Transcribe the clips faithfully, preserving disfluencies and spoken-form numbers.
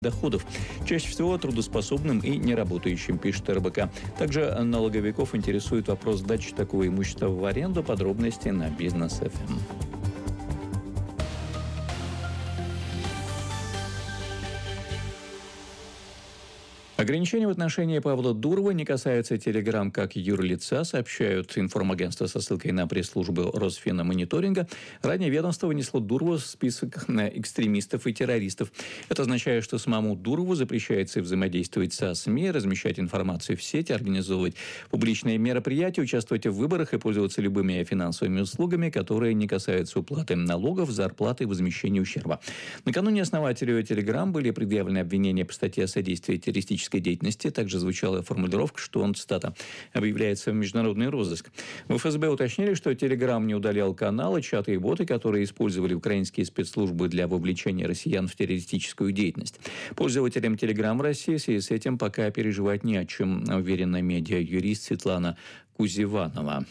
доходов, чаще всего трудоспособным и неработающим, пишет эр бэ ка. Также налоговиков интересует вопрос сдачи такого имущества в аренду. Подробности на Бизнес точка эф эм. Ограничения в отношении Павла Дурова не касаются Telegram как юрлица, сообщают информагентства со ссылкой на пресс-службу Росфинмониторинга. Ранее ведомство внесло Дурову в список экстремистов и террористов. Это означает, что самому Дурову запрещается взаимодействовать со СМИ, размещать информацию в сети, организовывать публичные мероприятия, участвовать в выборах и пользоваться любыми финансовыми услугами, которые не касаются уплаты налогов, зарплаты и возмещения ущерба. Накануне основателю Telegram были предъявлены обвинения по статье о содействии террористической деятельности. Также звучала формулировка, что он, цитата, объявляется в международный розыск. В эф эс бэ уточнили, что Telegram не удалял каналы, чаты и боты, которые использовали украинские спецслужбы для вовлечения россиян в террористическую деятельность. Пользователям Telegram в России в связи с этим пока переживать не о чем, уверена медиа-юрист Светлана Кузеванова.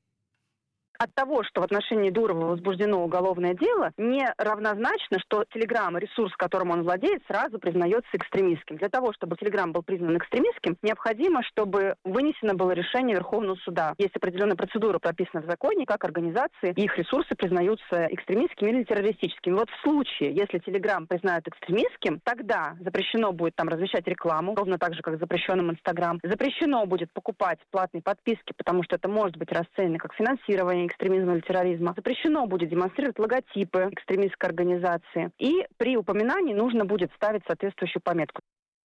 От того, что в отношении Дурова возбуждено уголовное дело, не равнозначно, что Telegram, ресурс, которым он владеет, сразу признается экстремистским. Для того, чтобы Telegram был признан экстремистским, необходимо, чтобы вынесено было решение Верховного суда. Есть определенная процедура, прописана в законе, как организации, их ресурсы признаются экстремистскими или террористическими. Вот в случае, если Telegram признают экстремистским, тогда запрещено будет там размещать рекламу, ровно так же, как запрещенным Instagram. Запрещено будет покупать платные подписки, потому что это может быть расценено как финансирование экстремизма или терроризма. Запрещено будет демонстрировать логотипы экстремистской организации. И при упоминании нужно будет ставить соответствующую пометку.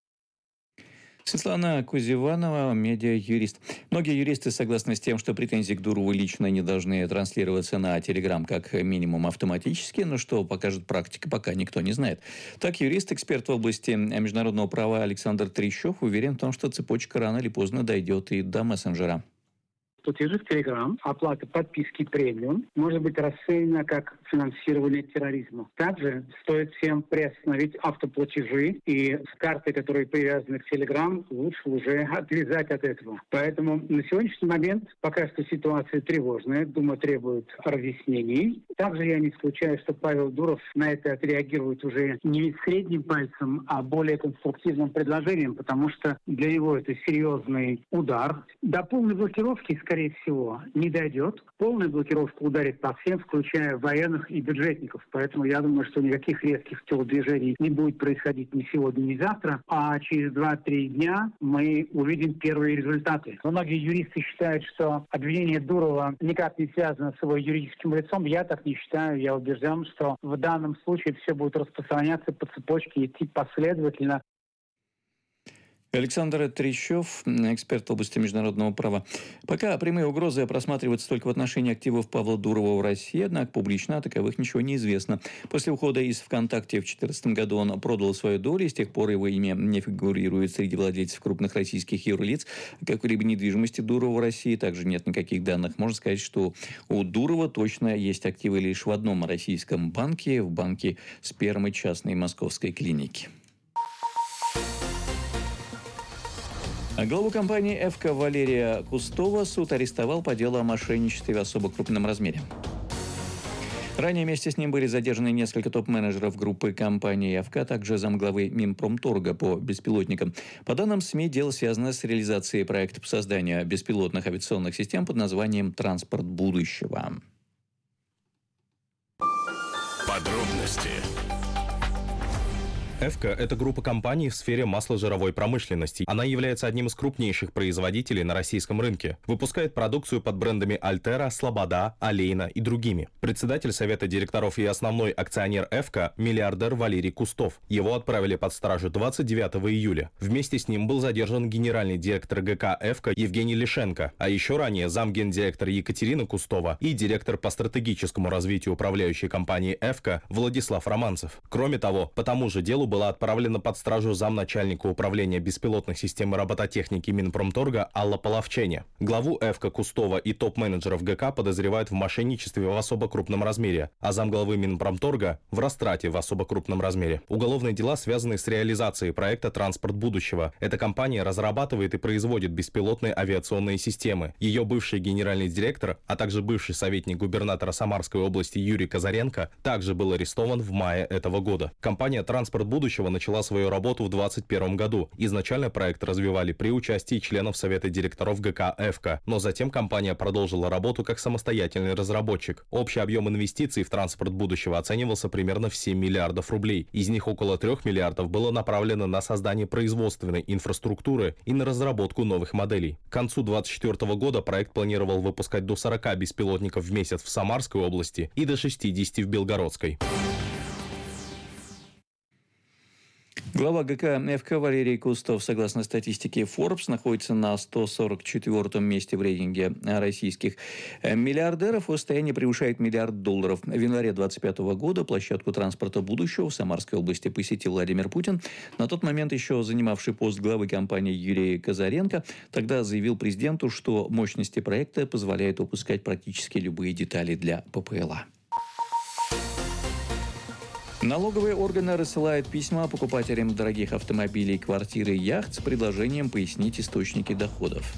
Светлана Кузеванова, медиа-юрист. Многие юристы согласны с тем, что претензии к Дурову лично не должны транслироваться на Telegram как минимум автоматически, но что покажет практика, пока никто не знает. Так, юрист, эксперт в области международного права Александр Трещев уверен в том, что цепочка рано или поздно дойдет и до мессенджера. Платежи в Telegram, оплата подписки премиум может быть расценена как финансирование терроризма. Также стоит всем приостановить автоплатежи, и с карты, которые привязаны к Telegram, лучше уже отвязать от этого. Поэтому на сегодняшний момент пока что ситуация тревожная, Дума требует разъяснений. Также я не исключаю, что Павел Дуров на это отреагирует уже не средним пальцем, а более конструктивным предложением, потому что для него это серьезный удар. До полной блокировки, скорее всего, не дойдет. Полная блокировка ударит по всем, включая военных и бюджетников. Поэтому я думаю, что никаких резких телодвижений не будет происходить ни сегодня, ни завтра. А через два-три дня мы увидим первые результаты. Многие юристы считают, что обвинение Дурова никак не связано с его юридическим лицом. Я так не считаю. Я убежден, что в данном случае все будет распространяться по цепочке, идти последовательно. Александр Трещев, эксперт в области международного права. Пока прямые угрозы просматриваются только в отношении активов Павла Дурова в России, однако публично о таковых ничего не известно. После ухода из ВКонтакте в две тысячи четырнадцатом году он продал свою долю, и с тех пор его имя не фигурирует среди владельцев крупных российских юрлиц. Какой-либо недвижимости Дурова в России также нет никаких данных. Можно сказать, что у Дурова точно есть активы лишь в одном российском банке, в банке спермы частной московской клиники. Главу компании эф ка Валерия Кустова суд арестовал по делу о мошенничестве в особо крупном размере. Ранее вместе с ним были задержаны несколько топ-менеджеров группы компании эф ка, также замглавы Минпромторга по беспилотникам. По данным СМИ, дело связано с реализацией проекта по созданию беспилотных авиационных систем под названием «Транспорт будущего». Подробности. эф ка – это группа компаний в сфере масложировой промышленности. Она является одним из крупнейших производителей на российском рынке. Выпускает продукцию под брендами Альтера, Слобода, Олейна и другими. Председатель совета директоров и основной акционер эф ка – миллиардер Валерий Кустов. Его отправили под стражу двадцать девятого июля. Вместе с ним был задержан генеральный директор гэ ка эф ка Евгений Лишенко, а еще ранее замгендиректора Екатерина Кустова и директор по стратегическому развитию управляющей компании эф ка Владислав Романцев. Кроме того, по тому же делу была отправлена под стражу замначальника управления беспилотных систем и робототехники Минпромторга Алла Половчене. Главу эф ка Кустова и топ-менеджеров гэ ка подозревают в мошенничестве в особо крупном размере, а замглавы Минпромторга в растрате в особо крупном размере. Уголовные дела связаны с реализацией проекта «Транспорт будущего». Эта компания разрабатывает и производит беспилотные авиационные системы. Ее бывший генеральный директор, а также бывший советник губернатора Самарской области Юрий Казаренко также был арестован в мае этого года. Компания «Транспорт будущего» будущего» начала свою работу в двадцать первом году. Изначально проект развивали при участии членов Совета директоров ГК «Эвка», но затем компания продолжила работу как самостоятельный разработчик. Общий объем инвестиций в транспорт будущего оценивался примерно в семь миллиардов рублей. Из них около трех миллиардов было направлено на создание производственной инфраструктуры и на разработку новых моделей. К концу две тысячи двадцать четвёртого года проект планировал выпускать до сорока беспилотников в месяц в Самарской области и до шестидесяти в Белгородской. Глава ГК «Эвка» Валерий Кустов, согласно статистике Forbes, находится на сто сорок четвёртом месте в рейтинге российских миллиардеров. Его состояние превышает миллиард долларов. В январе две тысячи двадцать пятого года площадку транспорта будущего в Самарской области посетил Владимир Путин. На тот момент еще занимавший пост главы компании Юрий Казаренко тогда заявил президенту, что мощности проекта позволяют выпускать практически любые детали для ППЛА. Налоговые органы рассылают письма покупателям дорогих автомобилей, квартир и яхт с предложением пояснить источники доходов.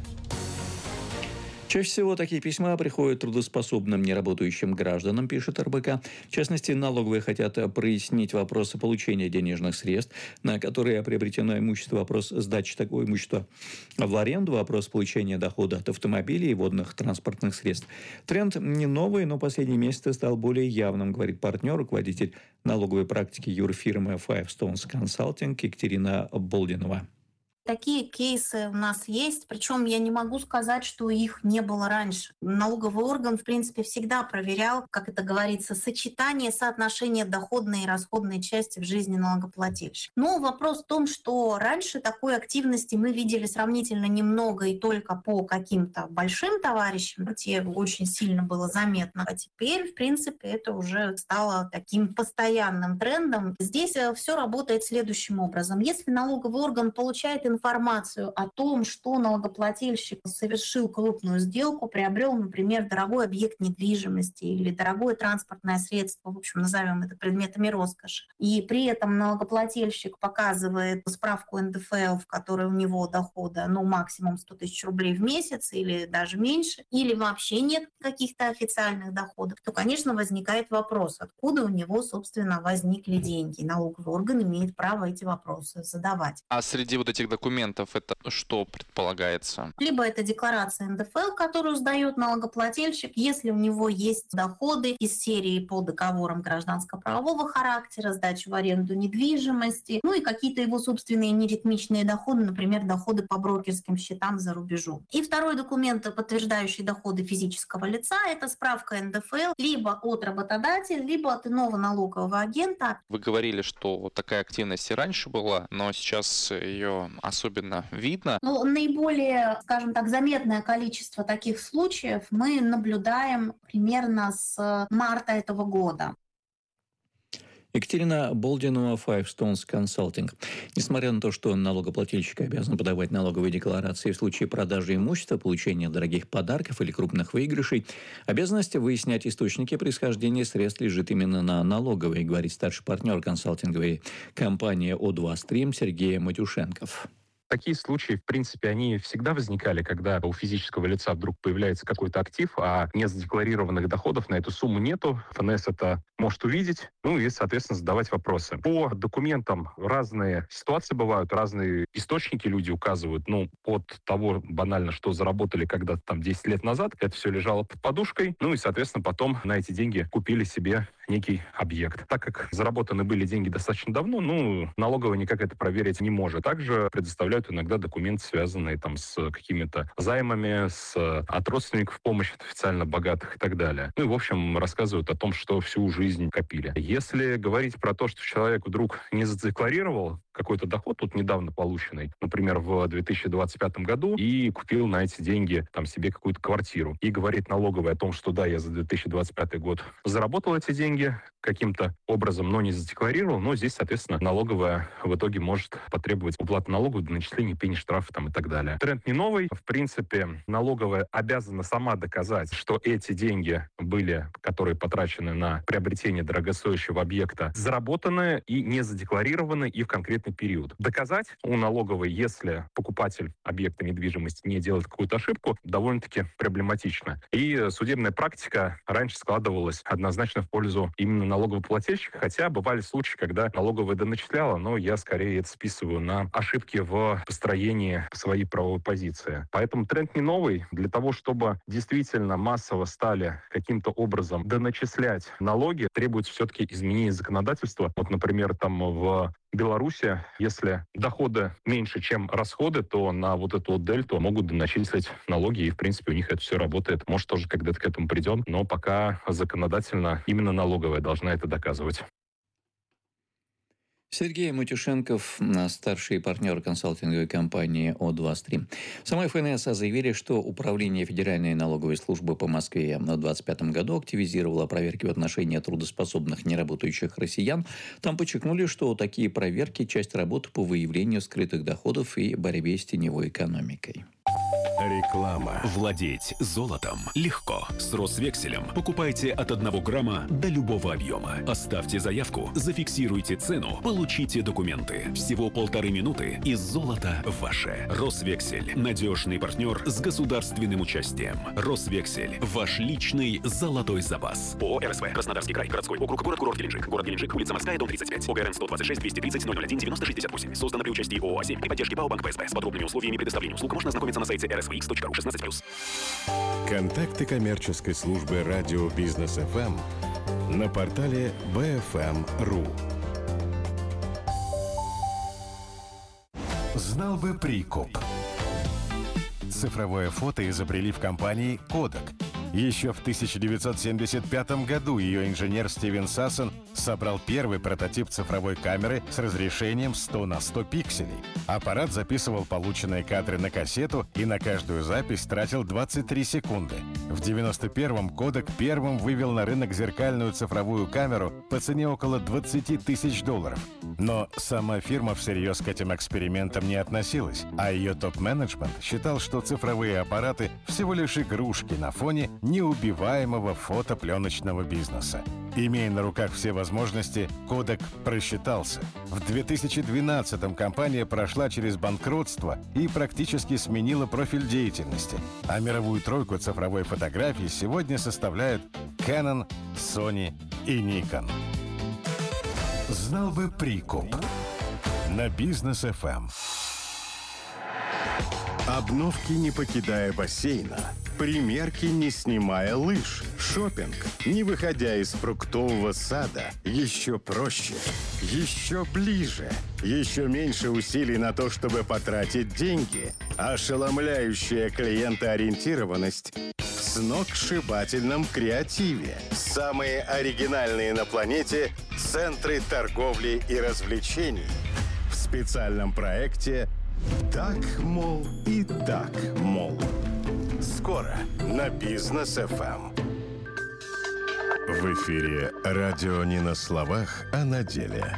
Чаще всего такие письма приходят трудоспособным неработающим гражданам, пишет эр бэ ка. В частности, налоговые хотят прояснить вопросы получения денежных средств, на которые приобретено имущество, вопрос сдачи такого имущества в аренду, вопрос получения дохода от автомобилей и водных транспортных средств. Тренд не новый, но последние месяцы стал более явным, говорит партнер, руководитель налоговой практики юрфирмы Five Stones Consulting Екатерина Болдинова. Такие кейсы у нас есть, причем я не могу сказать, что их не было раньше. Налоговый орган, в принципе, всегда проверял, как это говорится, сочетание, соотношение доходной и расходной части в жизни налогоплательщика. Но вопрос в том, что раньше такой активности мы видели сравнительно немного и только по каким-то большим товарищам, где очень сильно было заметно. А теперь, в принципе, это уже стало таким постоянным трендом. Здесь все работает следующим образом. Если налоговый орган получает информацию о том, что налогоплательщик совершил крупную сделку, приобрел, например, дорогой объект недвижимости или дорогое транспортное средство, в общем, назовем это предметами роскоши, и при этом налогоплательщик показывает справку эн дэ эф эл, в которой у него дохода, ну, максимум сто тысяч рублей в месяц или даже меньше, или вообще нет каких-то официальных доходов, то, конечно, возникает вопрос, откуда у него, собственно, возникли деньги. Налоговый орган имеет право эти вопросы задавать. А среди вот этих документов документов это что предполагается? Либо это декларация эн дэ эф эл, которую сдает налогоплательщик, если у него есть доходы из серии по договорам гражданско-правового характера, сдача в аренду недвижимости, ну и какие-то его собственные неритмичные доходы, например, доходы по брокерским счетам за рубежом. И второй документ, подтверждающий доходы физического лица, это справка эн дэ эф эл либо от работодателя, либо от иного налогового агента. Вы говорили, что такая активность и раньше была, но сейчас ее особенно видно. Ну, наиболее, скажем так, заметное количество таких случаев мы наблюдаем примерно с марта этого года. Екатерина Болдинова, Five Stones Consulting. Несмотря на то, что налогоплательщик обязан подавать налоговые декларации в случае продажи имущества, получения дорогих подарков или крупных выигрышей, обязанность выяснять источники происхождения средств лежит именно на налоговой, говорит старший партнер консалтинговой компании о два стрим Сергей Матюшенков. Такие случаи, в принципе, они всегда возникали, когда у физического лица вдруг появляется какой-то актив, а незадекларированных доходов на эту сумму нету. эф эн эс это может увидеть, ну и, соответственно, задавать вопросы. По документам разные ситуации бывают, разные источники люди указывают. Ну, от того банально, что заработали когда-то там десять лет назад, это все лежало под подушкой, ну и, соответственно, потом на эти деньги купили себе некий объект. Так как заработаны были деньги достаточно давно, ну, налоговая никак это проверить не может. Также предоставляют иногда документы, связанные там с какими-то займами, с, от родственников помощи, от официально богатых и так далее. Ну и, в общем, рассказывают о том, что всю жизнь копили. Если говорить про то, что человек вдруг не задекларировал какой-то доход, тут недавно полученный, например, в две тысячи двадцать пятом году, и купил на эти деньги там себе какую-то квартиру, и говорит налоговой о том, что да, я за две тысячи двадцать пятый год заработал эти деньги каким-то образом, но не задекларировал, но здесь, соответственно, налоговая в итоге может потребовать уплаты налогов, начисления пени, штрафы там и так далее. Тренд не новый. В принципе, налоговая обязана сама доказать, что эти деньги были, которые потрачены на приобретение дорогостоящего объекта, заработаны и не задекларированы и в конкретный период. Доказать у налоговой, если покупатель объекта недвижимости не делает какую-то ошибку, довольно-таки проблематично. И судебная практика раньше складывалась однозначно в пользу пользу именно налогоплательщика, хотя бывали случаи, когда налоговая доначисляла, но я скорее это списываю на ошибки в построении своей правовой позиции. Поэтому тренд не новый. Для того, чтобы действительно массово стали каким-то образом доначислять налоги, требуется все-таки изменение законодательства. Вот, например, там в Беларуси, если доходы меньше, чем расходы, то на вот эту вот дельту могут доначислить налоги, и, в принципе, у них это все работает. Может, тоже когда-то к этому придем, но пока законодательно именно налоговая должна это доказывать. Сергей Матюшенков, старший партнер консалтинговой компании О двадцать три. Сама ФНС заявили, что Управление Федеральной налоговой службы по Москве в двадцать пятом году активизировало проверки в отношении трудоспособных неработающих россиян. Там подчеркнули, что такие проверки – часть работы по выявлению скрытых доходов и борьбе с теневой экономикой. Реклама. Владеть золотом легко. С Росвекселем покупайте от одного грамма до любого объема. Оставьте заявку, зафиксируйте цену, получите документы. Всего полторы минуты, и золото ваше. Росвексель. Надежный партнер с государственным участием. Росвексель. Ваш личный золотой запас. ООО РСВ. Краснодарский край. Городской округ. Город-курорт Геленджик. Город Геленджик. Улица Морская, дом тридцать пять. ОГРН сто двадцать шесть двести тридцать ноль ноль один девяносто шестьдесят восемь. Создано при участии ООО «А семь» и поддержке ПАО «Банк ПСБ». С подробными условиями предоставления услуг можно ознакомиться на сайте эр эс вэ икс точка ру шестнадцать плюс. Контакты коммерческой службы радио Бизнес эф эм на портале бэ эф эм точка ру. Знал бы прикуп. Цифровое фото изобрели в компании Kodak. Еще в тысяча девятьсот семьдесят пятом году ее инженер Стивен Сассон собрал первый прототип цифровой камеры с разрешением сто на сто пикселей. Аппарат записывал полученные кадры на кассету и на каждую запись тратил двадцать три секунды. В девяносто первом Kodak первым вывел на рынок зеркальную цифровую камеру по цене около двадцать тысяч долларов. Но сама фирма всерьез к этим экспериментам не относилась, а ее топ-менеджмент считал, что цифровые аппараты всего лишь игрушки на фоне неубиваемого фотопленочного бизнеса. Имея на руках все возможности, Kodak просчитался. В две тысячи двенадцатом компания прошла через банкротство и практически сменила профиль деятельности. А мировую тройку цифровой фотографии сегодня составляют Canon, Sony и Nikon. Знал бы прикуп. На Бизнес эф эм. Обновки, не покидая бассейна. Примерки, не снимая лыж. Шопинг, не выходя из фруктового сада. Еще проще, еще ближе. Еще меньше усилий на то, чтобы потратить деньги. Ошеломляющая клиентоориентированность в сногсшибательном креативе. Самые оригинальные на планете центры торговли и развлечений. В специальном проекте «Так, мол, и так, мол». Скоро на Бизнес эф эм. В эфире радио не на словах, а на деле.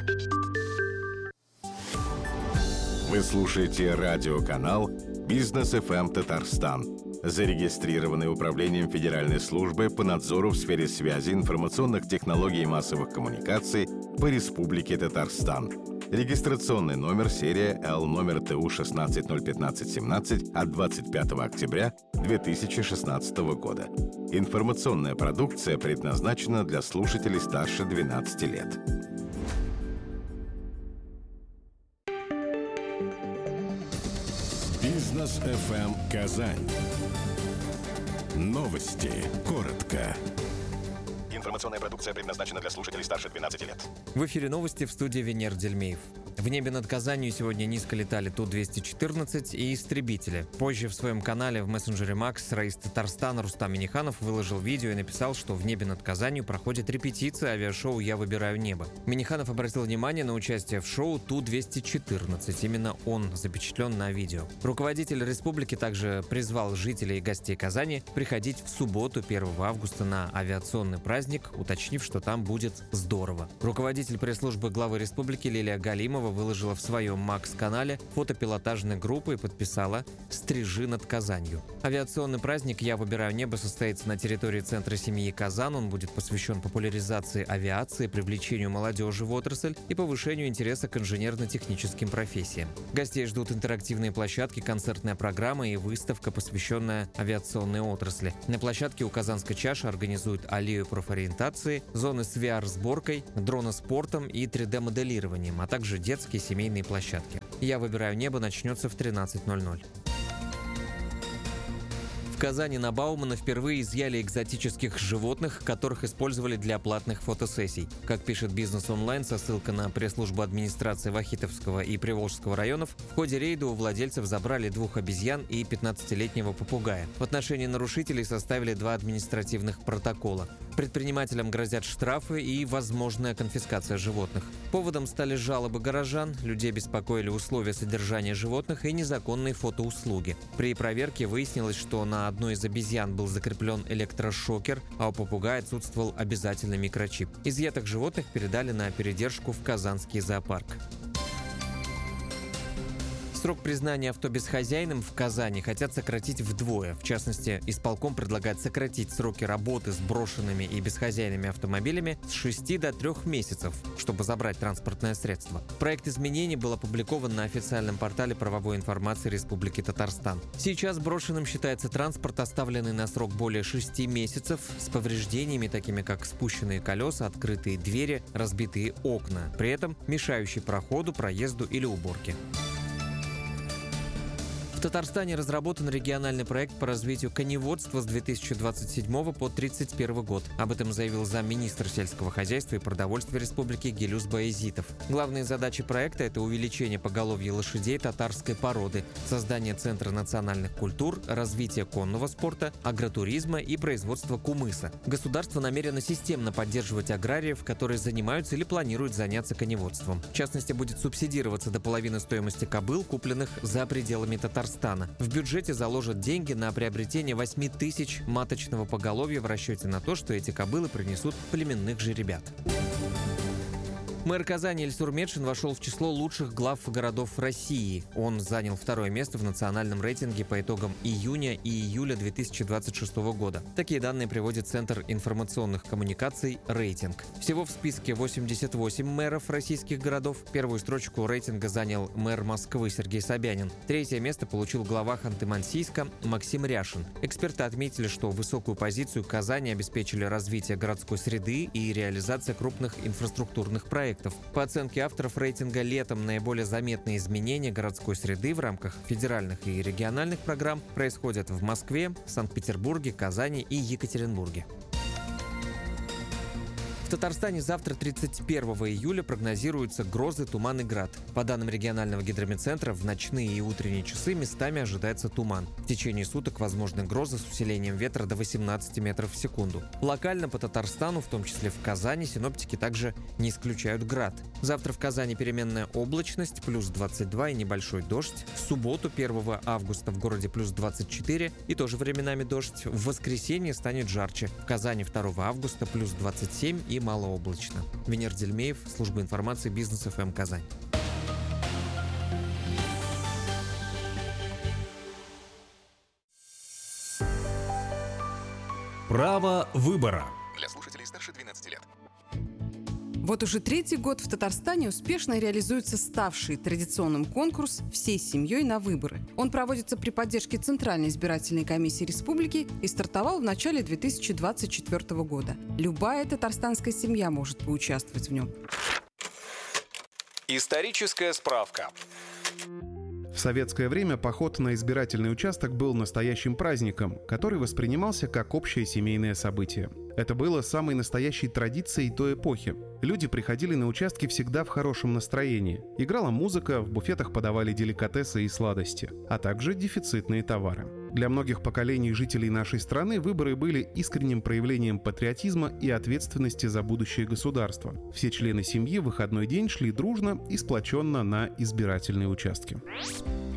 Вы слушаете радиоканал Бизнес эф эм Татарстан, зарегистрированный Управлением Федеральной службы по надзору в сфере связи, информационных технологий и массовых коммуникаций по Республике Татарстан. Регистрационный номер серия Л номер Т У шестнадцать ноль пятнадцать семнадцать от двадцать пятого октября две тысячи шестнадцатого года. Информационная продукция предназначена для слушателей старше двенадцати лет. Бизнес эф эм Казань. Новости. Коротко. Информационная продукция предназначена для слушателей старше двенадцати лет. В эфире новости, в студии Венер Дельмеев. В небе над Казанью сегодня низко летали Ту двести четырнадцать и истребители. Позже в своем канале в мессенджере Макс раис Татарстана Рустам Миниханов выложил видео и написал, что в небе над Казанью проходит репетиция авиашоу «Я выбираю небо». Миниханов обратил внимание на участие в шоу Ту двести четырнадцать. Именно он запечатлен на видео. Руководитель республики также призвал жителей и гостей Казани приходить в субботу, первого августа, на авиационный праздник, уточнив, что там будет здорово. Руководитель пресс-службы главы республики Лилия Галимова выложила в своем Макс-канале фото пилотажной группы и подписала «Стрижи над Казанью». Авиационный праздник «Я выбираю небо» состоится на территории Центра семьи Казан. Он будет посвящен популяризации авиации, привлечению молодежи в отрасль и повышению интереса к инженерно-техническим профессиям. Гостей ждут интерактивные площадки, концертная программа и выставка, посвященная авиационной отрасли. На площадке у Казанской чаши организуют аллею профориентации, зоны с ви ар-сборкой, дроноспортом и три дэ-моделированием, а также детские семейные площадки. «Я выбираю небо» начнется в тринадцать ноль ноль. В Казани на Баумана впервые изъяли экзотических животных, которых использовали для платных фотосессий. Как пишет «Бизнес онлайн» со ссылкой на пресс-службу администрации Вахитовского и Приволжского районов, в ходе рейда у владельцев забрали двух обезьян и пятнадцатилетнего попугая. В отношении нарушителей составили два административных протокола. Предпринимателям грозят штрафы и возможная конфискация животных. Поводом стали жалобы горожан, людей беспокоили условия содержания животных и незаконные фотоуслуги. При проверке выяснилось, что на одной из обезьян был закреплен электрошокер, а у попугая отсутствовал обязательный микрочип. Изъятых животных передали на передержку в Казанский зоопарк. Срок признания авто безхозяйным в Казани хотят сократить вдвое. В частности, исполком предлагает сократить сроки работы с брошенными и бесхозяйными автомобилями с шести до трех месяцев, чтобы забрать транспортное средство. Проект изменений был опубликован на официальном портале правовой информации Республики Татарстан. Сейчас брошенным считается транспорт, оставленный на срок более шести месяцев, с повреждениями, такими как спущенные колеса, открытые двери, разбитые окна, при этом мешающие проходу, проезду или уборке. В Татарстане разработан региональный проект по развитию коневодства с две тысячи двадцать седьмого по две тысячи тридцать первый год. Об этом заявил замминистра сельского хозяйства и продовольствия республики Гелюс Баязитов. Главные задачи проекта – это увеличение поголовья лошадей татарской породы, создание Центра национальных культур, развитие конного спорта, агротуризма и производства кумыса. Государство намерено системно поддерживать аграриев, которые занимаются или планируют заняться коневодством. В частности, будет субсидироваться до половины стоимости кобыл, купленных за пределами Татарстана. В бюджете заложат деньги на приобретение восьми тысяч маточного поголовья в расчете на то, что эти кобылы принесут племенных жеребят. Мэр Казани Ильсур Метшин вошел в число лучших глав городов России. Он занял второе место в национальном рейтинге по итогам июня и июля две тысячи двадцать шестого года. Такие данные приводит Центр информационных коммуникаций «Рейтинг». Всего в списке восемьдесят восемь мэров российских городов. Первую строчку рейтинга занял мэр Москвы Сергей Собянин. Третье место получил глава Ханты-Мансийска Максим Ряшин. Эксперты отметили, что высокую позицию Казани обеспечили развитие городской среды и реализация крупных инфраструктурных проектов. По оценке авторов рейтинга, летом наиболее заметные изменения городской среды в рамках федеральных и региональных программ происходят в Москве, Санкт-Петербурге, Казани и Екатеринбурге. В Татарстане завтра, тридцать первого июля, прогнозируются грозы, туман и град. По данным регионального гидрометцентра, в ночные и утренние часы местами ожидается туман. В течение суток возможны грозы с усилением ветра до восемнадцати метров в секунду. Локально по Татарстану, в том числе в Казани, синоптики также не исключают град. Завтра в Казани переменная облачность, плюс двадцать два и небольшой дождь. В субботу, первого августа, в городе плюс двадцать четыре и тоже временами дождь. В воскресенье станет жарче. В Казани второго августа плюс двадцать семь и малооблачно. Венер Дельмеев, служба информации Бизнес эф эм Казань. Право выбора. Для слушателей старше двенадцати лет. Вот уже третий год в Татарстане успешно реализуется ставший традиционным конкурс «Всей семьей на выборы». Он проводится при поддержке Центральной избирательной комиссии республики и стартовал в начале две тысячи двадцать четвёртого года. Любая татарстанская семья может поучаствовать в нем. Историческая справка. В советское время поход на избирательный участок был настоящим праздником, который воспринимался как общее семейное событие. Это было самой настоящей традицией той эпохи. Люди приходили на участки всегда в хорошем настроении. Играла музыка, в буфетах подавали деликатесы и сладости, а также дефицитные товары. Для многих поколений жителей нашей страны выборы были искренним проявлением патриотизма и ответственности за будущее государства. Все члены семьи в выходной день шли дружно и сплоченно на избирательные участки.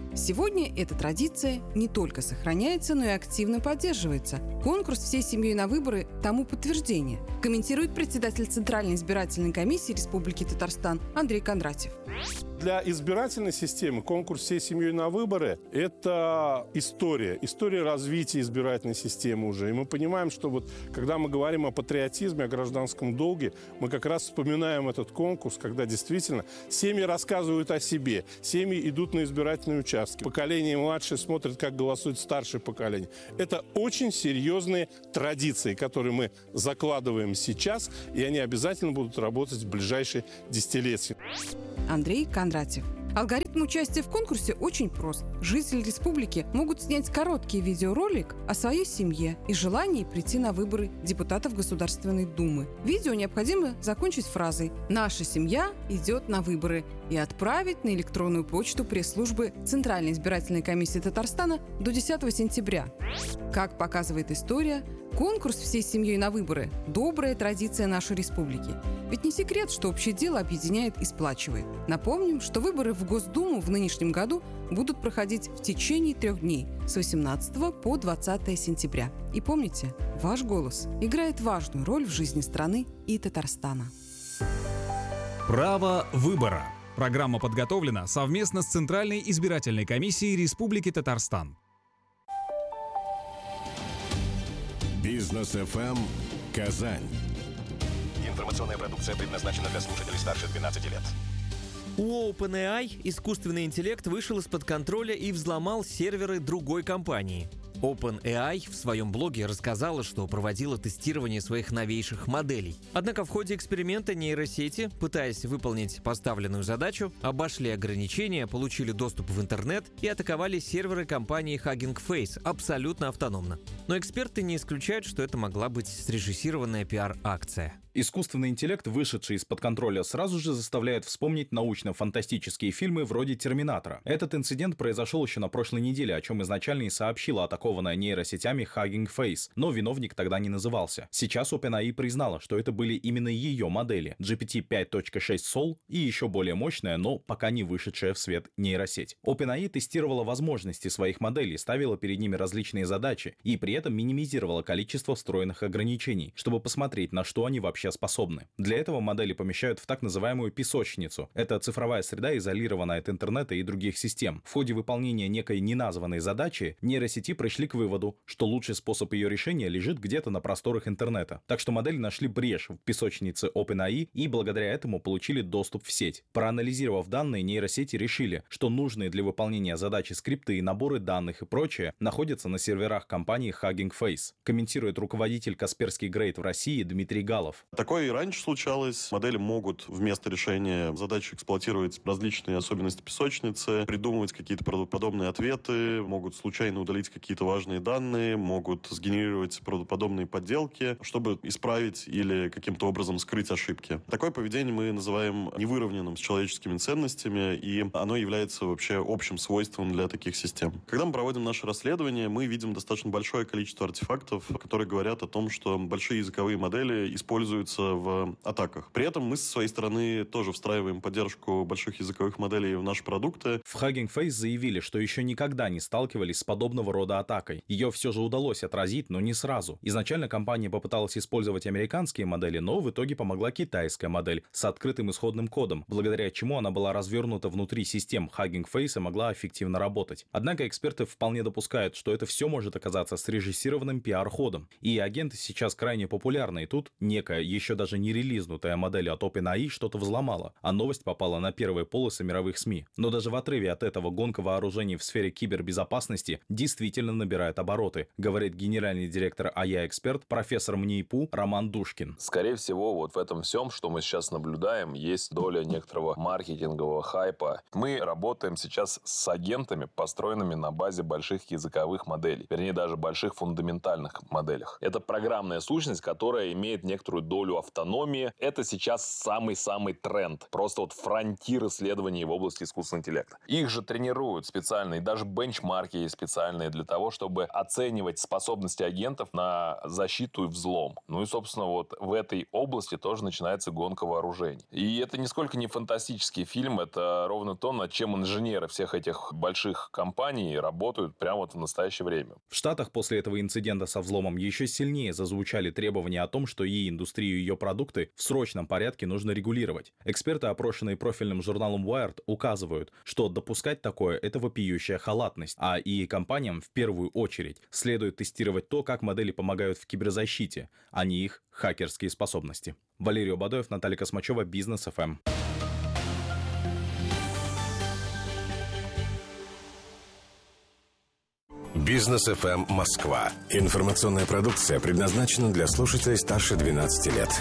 Сегодня эта традиция не только сохраняется, но и активно поддерживается. Конкурс «Всей семьей на выборы» тому подтверждение, комментирует председатель Центральной избирательной комиссии Республики Татарстан Андрей Кондратьев. Для избирательной системы конкурс «Всей семьей на выборы» – это история, история развития избирательной системы уже. И мы понимаем, что вот когда мы говорим о патриотизме, о гражданском долге, мы как раз вспоминаем этот конкурс, когда действительно семьи рассказывают о себе, семьи идут на избирательные участки, поколение младшее смотрит, как голосует старшее поколение. Это очень серьезные традиции, которые мы закладываем сейчас, и они обязательно будут работать в ближайшие десятилетия. Андрей Кондратьев. Алгоритм участия в конкурсе очень прост. Жители республики могут снять короткий видеоролик о своей семье и желании прийти на выборы депутатов Государственной Думы. Видео необходимо закончить фразой «Наша семья идет на выборы» и отправить на электронную почту пресс-службы Центральной избирательной комиссии Татарстана до десятого сентября. Как показывает история, конкурс «Всей семьей на выборы» – добрая традиция нашей республики. Ведь не секрет, что общее дело объединяет и сплачивает. Напомним, что выборы в Госдуму в нынешнем году будут проходить в течение трех дней с восемнадцатого по двадцатое сентября. И помните, ваш голос играет важную роль в жизни страны и Татарстана. Право выбора. Программа подготовлена совместно с Центральной избирательной комиссией Республики Татарстан. Бизнес эф эм Казань. Информационная продукция предназначена для слушателей старше двенадцати лет. У OpenAI искусственный интеллект вышел из-под контроля и взломал серверы другой компании. OpenAI в своем блоге рассказала, что проводила тестирование своих новейших моделей. Однако в ходе эксперимента нейросети, пытаясь выполнить поставленную задачу, обошли ограничения, получили доступ в интернет и атаковали серверы компании Hugging Face абсолютно автономно. Но эксперты не исключают, что это могла быть срежиссированная пиар-акция. Искусственный интеллект, вышедший из-под контроля, сразу же заставляет вспомнить научно-фантастические фильмы вроде «Терминатора». Этот инцидент произошел еще на прошлой неделе, о чем изначально и сообщила атакованная нейросетями Hugging Face, но виновник тогда не назывался. Сейчас OpenAI признала, что это были именно ее модели джи пи ти пять точка шесть Sol и еще более мощная, но пока не вышедшая в свет нейросеть. OpenAI тестировала возможности своих моделей, ставила перед ними различные задачи и при этом минимизировала количество встроенных ограничений, чтобы посмотреть, на что они вообще способны. Для этого модели помещают в так называемую песочницу. Это цифровая среда, изолированная от интернета и других систем. В ходе выполнения некой неназванной задачи нейросети пришли к выводу, что лучший способ ее решения лежит где-то на просторах интернета. Так что модели нашли брешь в песочнице OpenAI и благодаря этому получили доступ в сеть. Проанализировав данные, нейросети решили, что нужные для выполнения задачи скрипты и наборы данных и прочее находятся на серверах компании Hugging Face, комментирует руководитель Касперский Грейд в России Дмитрий Галов. Такое и раньше случалось. Модели могут вместо решения задач эксплуатировать различные особенности песочницы, придумывать какие-то правдоподобные ответы, могут случайно удалить какие-то важные данные, могут сгенерировать правдоподобные подделки, чтобы исправить или каким-то образом скрыть ошибки. Такое поведение мы называем невыровненным с человеческими ценностями, и оно является вообще общим свойством для таких систем. Когда мы проводим наше расследование, мы видим достаточно большое количество артефактов, которые говорят о том, что большие языковые модели используют в атаках. При этом мы со своей стороны тоже встраиваем поддержку больших языковых моделей в наши продукты. В Hugging Face заявили, что еще никогда не сталкивались с подобного рода атакой. Ее все же удалось отразить, но не сразу. Изначально компания попыталась использовать американские модели, но в итоге помогла китайская модель с открытым исходным кодом, благодаря чему она была развернута внутри систем Hugging Face и могла эффективно работать. Однако эксперты вполне допускают, что это все может оказаться срежиссированным пиар-ходом. И агенты сейчас крайне популярны, и тут некая еще даже не релизнутая модель от OpenAI что-то взломала, а новость попала на первые полосы мировых СМИ. Но даже в отрыве от этого гонка вооружений в сфере кибербезопасности действительно набирает обороты, говорит генеральный директор эй ай-эксперт, профессор МНИИПУ Роман Душкин. Скорее всего, вот в этом всем, что мы сейчас наблюдаем, есть доля некоторого маркетингового хайпа. Мы работаем сейчас с агентами, построенными на базе больших языковых моделей, вернее, даже больших фундаментальных моделях. Это программная сущность, которая имеет некоторую долю долю автономии. Это сейчас самый-самый тренд. Просто вот фронтир исследований в области искусственного интеллекта. Их же тренируют специальные, даже бенчмарки есть специальные для того, чтобы оценивать способности агентов на защиту и взлом. Ну и, собственно, вот в этой области тоже начинается гонка вооружений. И это нисколько не фантастический фильм, это ровно то, над чем инженеры всех этих больших компаний работают прямо вот в настоящее время. В Штатах после этого инцидента со взломом еще сильнее зазвучали требования о том, что и индустрию, и ее продукты в срочном порядке нужно регулировать. Эксперты, опрошенные профильным журналом Wired, указывают, что допускать такое – это вопиющая халатность, а и компаниям в первую очередь следует тестировать то, как модели помогают в киберзащите, а не их хакерские способности. Валерий Обадоев, Наталья Космачева, Бизнес эф эм. Бизнес эф эм Москва. Информационная продукция предназначена для слушателей старше двенадцати лет.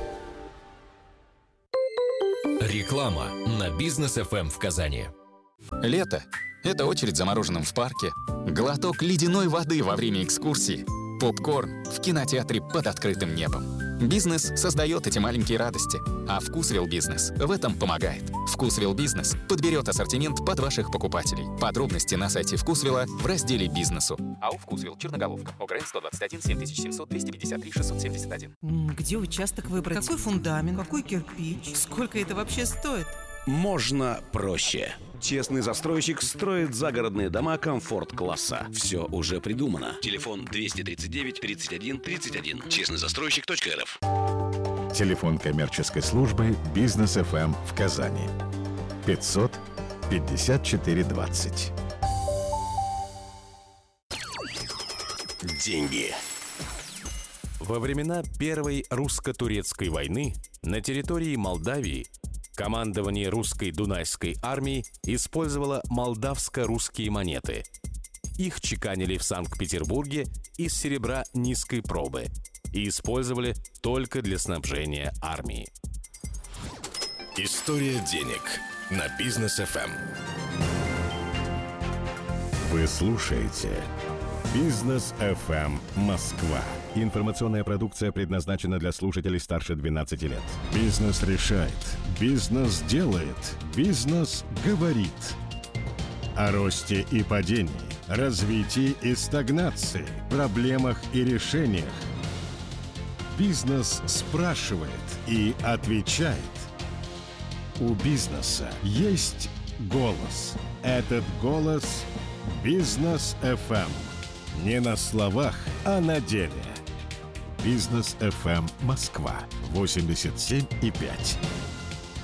Реклама на Бизнес эф эм в Казани. Лето – это очередь за мороженым в парке, глоток ледяной воды во время экскурсии, попкорн в кинотеатре под открытым небом. Бизнес создает эти маленькие радости, а Вкусвилл Бизнес в этом помогает. Вкусвилл Бизнес подберет ассортимент под ваших покупателей. Подробности на сайте Вкусвилла в разделе «Бизнесу». АО «Вкусвилл», Черноголовка. ОГРН сто двадцать один семь тысяч семьсот двести пятьдесят три шестьсот семьдесят один. Где участок выбрать? Какой фундамент? Какой кирпич? Сколько это вообще стоит? Можно проще. Честный застройщик строит загородные дома комфорт-класса. Все уже придумано. Телефон двести тридцать девять тридцать один тридцать один. честный застройщик точка эр эф. Телефон коммерческой службы Бизнес эф эм в Казани. пятьсот пятьдесят четыре двадцать. Деньги. Во времена Первой русско-турецкой войны на территории Молдавии командование русской Дунайской армии использовало молдавско-русские монеты. Их чеканили в Санкт-Петербурге из серебра низкой пробы и использовали только для снабжения армии. История денег на Бизнес эф эм. Вы слушаете Бизнес эф эм Москва. Информационная продукция предназначена для слушателей старше двенадцати лет. Бизнес решает. Бизнес делает. Бизнес говорит. О росте и падении, развитии и стагнации, проблемах и решениях. Бизнес спрашивает и отвечает. У бизнеса есть голос. Этот голос – Бизнес эф эм. Не на словах, а на деле. Бизнес эф эм Москва восемьдесят семь и пять.